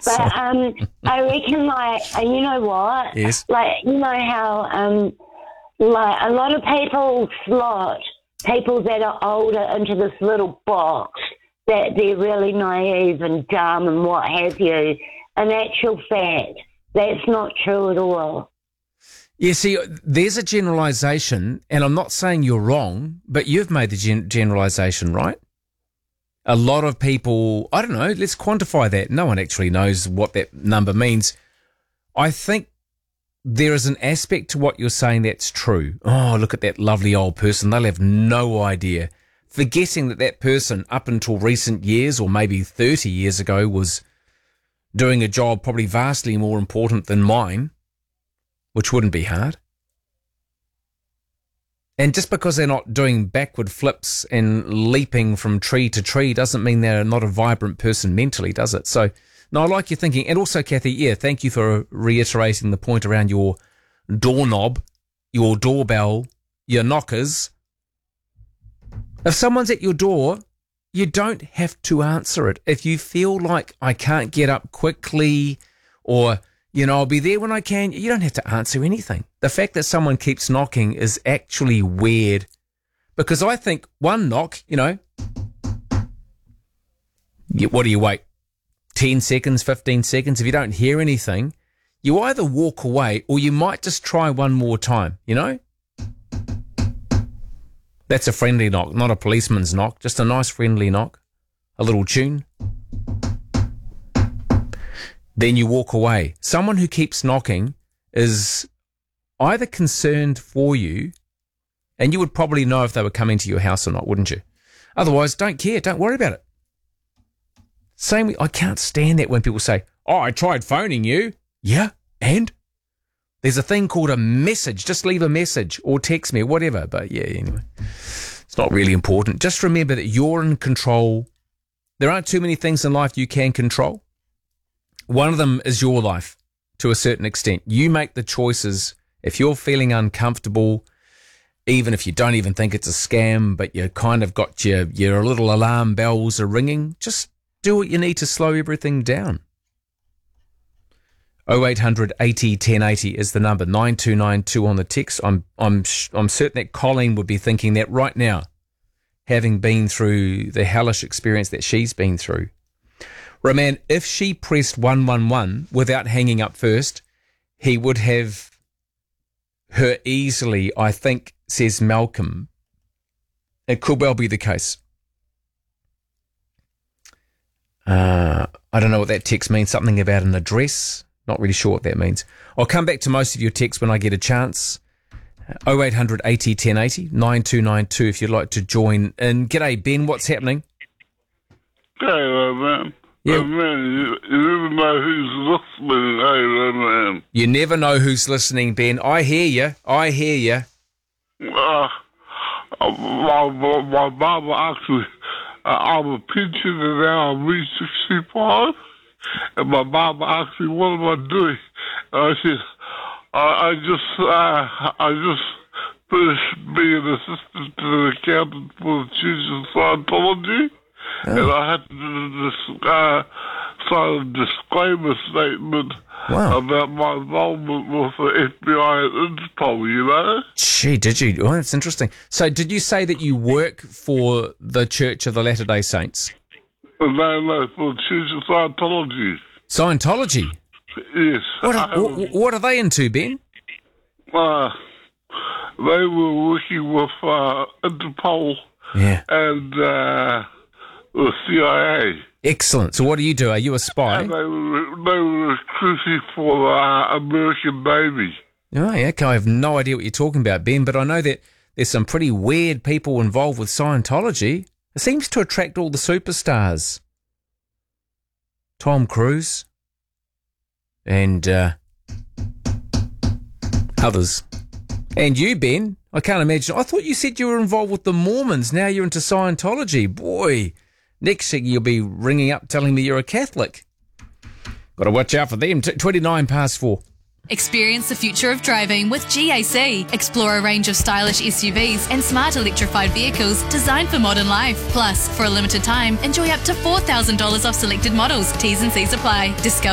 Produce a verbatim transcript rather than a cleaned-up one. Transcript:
But um, I reckon, like, uh, you know what? Yes. Like, you know how, um, like, a lot of people slot people that are older into this little box that they're really naive and dumb and what have you. In actual fact, that's not true at all. Yeah, see, there's a generalisation, and I'm not saying you're wrong, but you've made the gen- generalisation, right? A lot of people, I don't know, let's quantify that. No one actually knows what that number means. I think there is an aspect to what you're saying that's true. Oh, look at that lovely old person. They'll have no idea. Forgetting that that person, up until recent years or maybe thirty years ago, was doing a job probably vastly more important than mine, which wouldn't be hard. And just because they're not doing backward flips and leaping from tree to tree doesn't mean they're not a vibrant person mentally, does it? So, no, I like your thinking. And also, Kathy, yeah, thank you for reiterating the point around your doorknob, your doorbell, your knockers. If someone's at your door, you don't have to answer it. If you feel like I can't get up quickly or, you know, I'll be there when I can, you don't have to answer anything. The fact that someone keeps knocking is actually weird because I think one knock, you know, you, what do you wait? ten seconds, fifteen seconds. If you don't hear anything, you either walk away or you might just try one more time, you know? That's a friendly knock, not a policeman's knock, just a nice friendly knock, a little tune. Then you walk away. Someone who keeps knocking is either concerned for you, and you would probably know if they were coming to your house or not, wouldn't you? Otherwise, don't care, don't worry about it. Same, I can't stand that when people say, oh, I tried phoning you. Yeah, and? There's a thing called a message. Just leave a message or text me or whatever. But yeah, anyway, it's not really important. Just remember that you're in control. There aren't too many things in life you can control. One of them is your life to a certain extent. You make the choices. If you're feeling uncomfortable, even if you don't even think it's a scam, but you kind of got your, your little alarm bells are ringing, just do what you need to slow everything down. oh eight hundred eighty ten eighty is the number, nine two nine two on the text. I'm I'm I'm certain that Colleen would be thinking that right now, having been through the hellish experience that she's been through. Roman, if she pressed one one one without hanging up first, he would have her easily, I think, says Malcolm. It could well be the case. Uh, I don't know what that text means, something about an address. Not really sure what that means. I'll come back to most of your texts when I get a chance. oh eight hundred eighty ten eighty, nine two nine two if you'd like to join in. G'day, Ben. What's happening? Hello, man. Yeah. Oh, man, you, you never know who's listening. Hello, man. You never know who's listening, Ben. I hear you. I hear you. Uh, uh, my, my, my mama actually, uh, I'm a pensioner now. I'm reached sixty-five. And my mom asked me, what am I doing? And I said, I, I just, uh, I just finished being an assistant to the accountant for the Church of Scientology. Oh. And I had to do this, uh, sign a disclaimer statement wow. about my involvement with the F B I and Interpol, you know? Gee, did you? Oh, that's interesting. So did you say that you work for the Church of the Latter-day Saints? No, no, for the Church of Scientology. Scientology? Yes. What are, what, what are they into, Ben? Uh, they were working with uh, Interpol yeah. and uh, the C I A. Excellent. So what do you do? Are you a spy? And they were, they were recruiting for the uh, American Navy. Oh, yeah, okay. I have no idea what you're talking about, Ben, but I know that there's some pretty weird people involved with Scientology. It seems to attract all the superstars. Tom Cruise and uh, others. And you, Ben, I can't imagine. I thought you said you were involved with the Mormons. Now you're into Scientology. Boy, next thing you'll be ringing up telling me you're a Catholic. Got to watch out for them. twenty-nine past four. Experience the future of driving with G A C. Explore a range of stylish S U Vs and smart electrified vehicles designed for modern life. Plus, for a limited time, enjoy up to four thousand dollars off selected models. T's and C's apply. Discover